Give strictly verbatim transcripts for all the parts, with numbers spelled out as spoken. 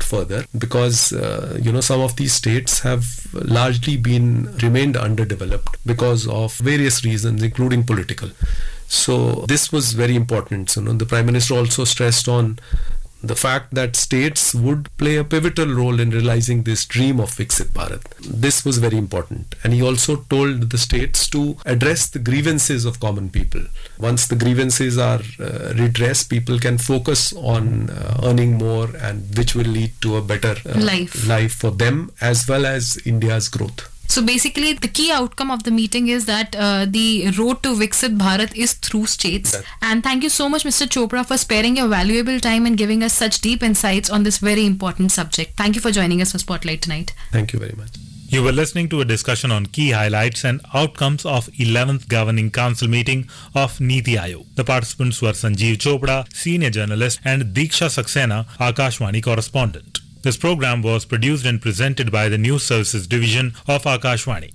further because uh, you know some of these states have largely been remained underdeveloped because of various reasons, including political. So this was very important. So, you know, the Prime Minister also stressed on the fact that states would play a pivotal role in realizing this dream of Viksit Bharat. This was very important. And he also told the states to address the grievances of common people. Once the grievances are uh, redressed, people can focus on uh, earning more, and which will lead to a better uh, life. life for them as well as India's growth. So basically, the key outcome of the meeting is that uh, the road to Viksit Bharat is through states. That. And thank you so much, Mister Chopra, for sparing your valuable time and giving us such deep insights on this very important subject. Thank you for joining us for Spotlight tonight. Thank you very much. You were listening to a discussion on key highlights and outcomes of eleventh Governing Council meeting of Niti Aayog. The participants were Sanjeev Chopra, senior journalist, and Diksha Saxena, Akashvani correspondent. This program was produced and presented by the News Services Division of Akashvani.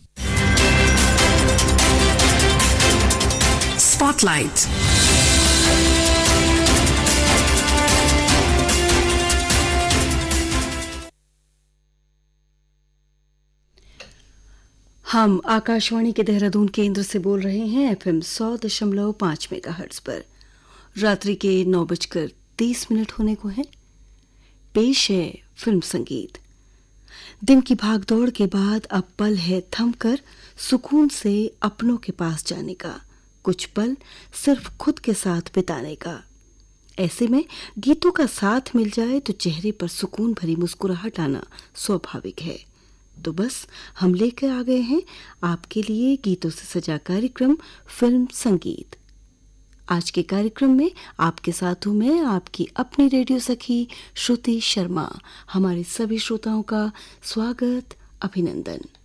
Spotlight. हम आकाशवाणी के देहरादून केंद्र से बोल रहे हैं FM सौ दशमलव पाँच मेगाहर्ट्ज पर। रात्रि के नौ बजकर तीस मिनट होने को है। पेश है फिल्म संगीत। दिन की भागदौड़ के बाद अब पल है थमकर सुकून से अपनों के पास जाने का, कुछ पल सिर्फ खुद के साथ बिताने का। ऐसे में गीतों का साथ मिल जाए तो चेहरे पर सुकून भरी मुस्कुराहट आना स्वाभाविक है। तो बस हम लेकर आ गए हैं आपके लिए गीतों से सजा कार्यक्रम फिल्म संगीत। आज के कार्यक्रम में आपके साथ हूं मैं, आपकी अपनी रेडियो सखी श्रुति शर्मा। हमारे सभी श्रोताओं का स्वागत, अभिनंदन।